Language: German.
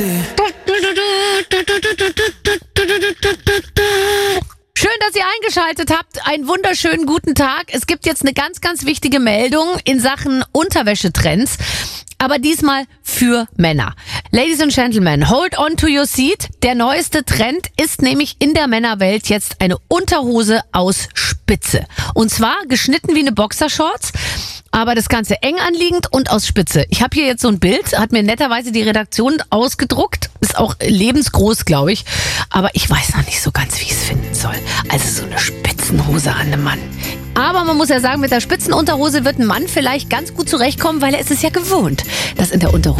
Schön, dass ihr eingeschaltet habt. Einen wunderschönen guten Tag. Es gibt jetzt eine ganz, ganz wichtige Meldung in Sachen Unterwäschetrends. Aber diesmal für Männer. Ladies and Gentlemen, hold on to your seat. Der neueste Trend ist nämlich in der Männerwelt jetzt eine Unterhose aus Spitze. Und zwar geschnitten wie eine Boxershorts, aber das Ganze eng anliegend und aus Spitze. Ich habe hier jetzt so ein Bild, hat mir netterweise die Redaktion ausgedruckt. Ist auch lebensgroß, glaube ich. Aber ich weiß noch nicht so ganz, wie ich es finden soll. Also so eine Spitzenhose an einem Mann. Aber man muss ja sagen, mit der Spitzenunterhose wird ein Mann vielleicht ganz gut zurechtkommen, weil er ist es ja gewohnt, dass in der Unterhose